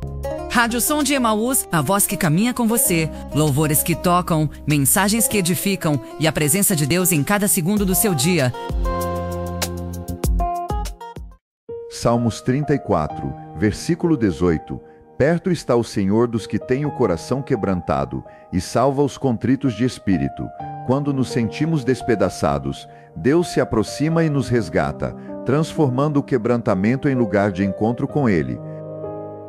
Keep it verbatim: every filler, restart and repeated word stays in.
Rádio Som de Emaús, a voz que caminha com você. Louvores que tocam, mensagens que edificam e a presença de Deus em cada segundo do seu dia. Salmos trinta e quatro, versículo dezoito. Perto está o Senhor dos que têm o coração quebrantado e salva os contritos de espírito. Quando nos sentimos despedaçados, Deus se aproxima e nos resgata, transformando o quebrantamento em lugar de encontro com Ele.